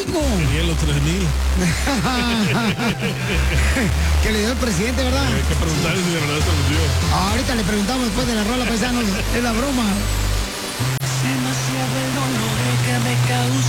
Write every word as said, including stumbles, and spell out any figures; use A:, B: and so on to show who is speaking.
A: cinco.
B: Quería los tres mil.
A: Que le dio el presidente, ¿verdad?
B: Hay que preguntarle si de verdad se los dio.
A: Ahorita le preguntamos después de la rola, paisanos. Es la broma.
C: Demasiado el dolor que me causa.